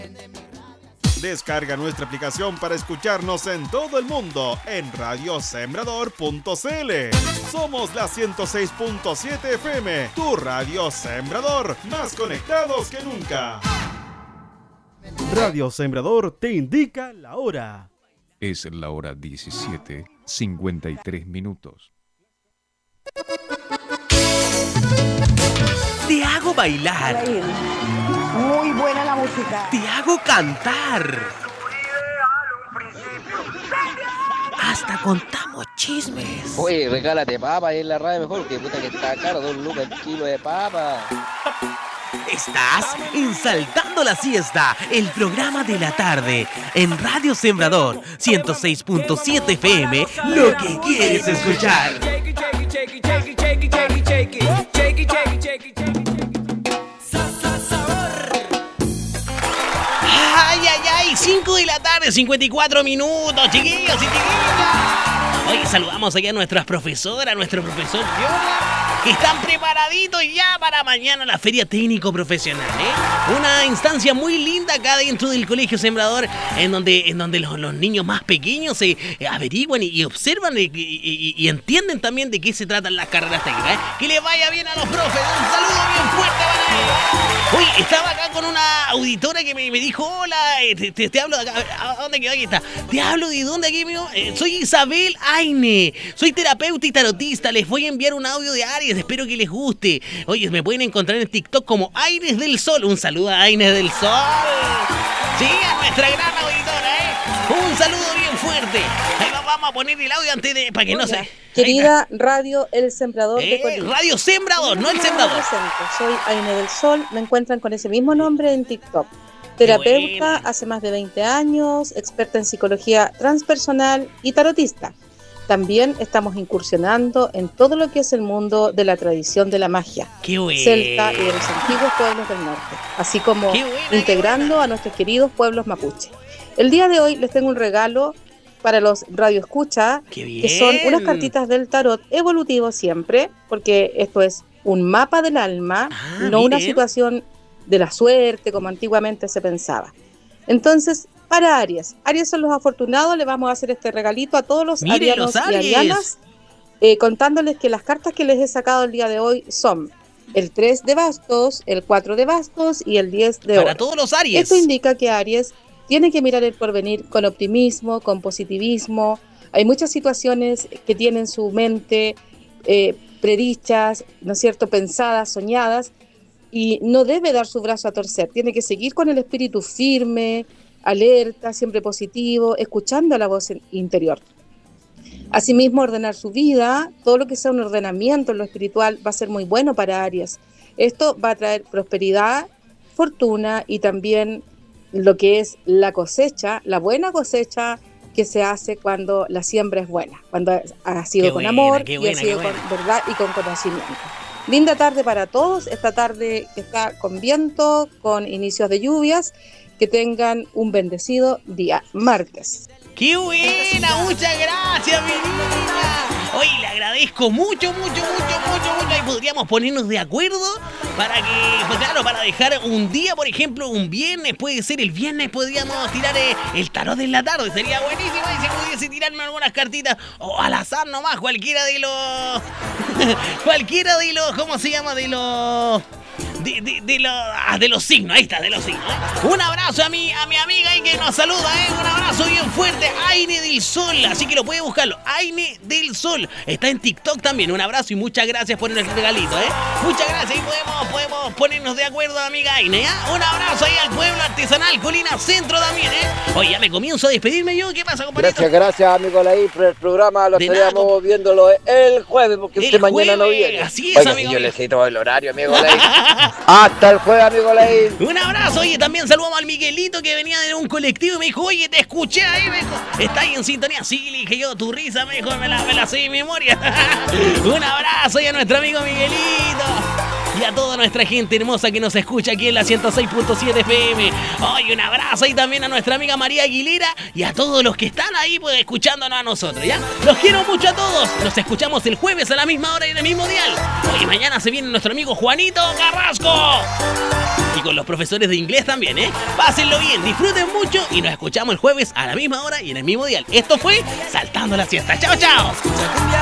Descarga nuestra aplicación para escucharnos en todo el mundo en radiosembrador.cl. Somos la 106.7 FM, tu radio Sembrador, más conectados que nunca. Radio Sembrador te indica la hora. Es la hora 17:53. Te hago bailar. Muy buena la música. Te hago cantar. Hasta contamos chismes. Oye, regálate papa ahí en la radio mejor, que puta que está caro, 2 lucas el kilo de papa. Estás en Saltando la Siesta, el programa de la tarde, en Radio Sembrador, 106.7 FM, lo que quieres escuchar. Ay, ay, ay, 5 de la tarde, 54 minutos, chiquillos y chiquillas. Hoy saludamos allá a nuestras profesoras, a nuestro profesor Viola, que están preparaditos ya para mañana la Feria Técnico Profesional, ¿eh? Una instancia muy linda acá dentro del Colegio Sembrador, en donde los niños más pequeños se averiguan y observan y entienden también de qué se tratan las carreras técnicas, ¿eh? Que les vaya bien a los profes, un saludo bien fuerte para ellos. Hoy estaba acá con una auditora que me dijo, hola, te hablo de acá, ¿a dónde quedó? Aquí está. Te hablo de dónde aquí, amigo. Soy Isabel Aine, soy terapeuta y tarotista, les voy a enviar un audio de Aries, espero que les guste. Oye, me pueden encontrar en TikTok como Aires del Sol, un saludo a Aines del Sol. Sí, a nuestra gran auditora, un saludo bien fuerte. Ahí vamos a poner el audio antes de, para que no se... Querida Radio El Sembrador de Colima. Radio Sembrador, no El Sembrador. Soy Aine del Sol, me encuentran con ese mismo nombre en TikTok. Terapeuta hace más de 20 años, experta en psicología transpersonal y tarotista. También estamos incursionando en todo lo que es el mundo de la tradición de la magia celta y de los antiguos pueblos del norte, así como integrando a nuestros queridos pueblos mapuche. El día de hoy les tengo un regalo para los radioescuchas, que son unas cartitas del tarot evolutivo siempre, porque esto es un mapa del alma, no una situación de la suerte como antiguamente se pensaba. Entonces, para Aries son los afortunados, le vamos a hacer este regalito a todos los arianos y arianas, contándoles que las cartas que les he sacado el día de hoy son el 3 de bastos, el 4 de bastos y el 10 de oro. Para todos los Aries. Esto indica que Aries tiene que mirar el porvenir con optimismo, con positivismo. Hay muchas situaciones que tienen su mente predichas, ¿no es cierto?, pensadas, soñadas, y no debe dar su brazo a torcer. Tiene que seguir con el espíritu firme, alerta, siempre positivo, escuchando la voz interior. Asimismo, ordenar su vida, todo lo que sea un ordenamiento en lo espiritual va a ser muy bueno para Aries. Esto va a traer prosperidad, fortuna y también lo que es la cosecha, la buena cosecha que se hace cuando la siembra es buena, cuando ha sido con amor y ha sido con verdad y con conocimiento. Linda tarde para todos, esta tarde que está con viento, con inicios de lluvias. Que tengan un bendecido día martes. ¡Qué buena! ¡Muchas gracias, mi niña! Hoy le agradezco mucho. Ahí podríamos ponernos de acuerdo para que, pues claro, para dejar un día, por ejemplo, un viernes, puede ser el viernes, podríamos tirar el tarot en la tarde. Sería buenísimo y si pudiese tirarme algunas cartitas, o al azar nomás, cualquiera de los... ¿cómo se llama? De los signos, ahí está, de los signos. Un abrazo a mi amiga ahí que nos saluda, un abrazo bien fuerte, Aine del Sol, así que lo puede buscarlo, Aine del Sol, está en TikTok también. Un abrazo y muchas gracias por el regalito, muchas gracias, y podemos ponernos de acuerdo, amiga Aine, Un abrazo ahí al pueblo artesanal, Colina Centro también, Oye, ya me comienzo a despedirme yo, ¿qué pasa, compañero? Gracias, amigo Laín, por el programa, lo estaríamos viéndolo el jueves, porque usted mañana no viene. Así es, amigo. Yo le cito el horario, amigo Laín. Hasta el jueves, amigo Laín. Un abrazo, oye, también saludamos al Miguelito que venía de un colectivo y me dijo, oye, te escuché ahí, me dijo, ¿está ahí en sintonía? Sí, le dije yo, tu risa, me dijo, me la sé de memoria. Un abrazo y a nuestro amigo Miguelito. Y a toda nuestra gente hermosa que nos escucha aquí en la 106.7 FM. Oye, un abrazo ahí también a nuestra amiga María Aguilera y a todos los que están ahí pues escuchándonos a nosotros, ¿ya? Los quiero mucho a todos. Nos escuchamos el jueves a la misma hora y en el mismo dial. Oye, mañana se viene nuestro amigo Juanito Carrasco. Y con los profesores de inglés también, ¿eh? Pásenlo bien, disfruten mucho y nos escuchamos el jueves a la misma hora y en el mismo dial. Esto fue Saltando la Siesta. ¡Chao, chao!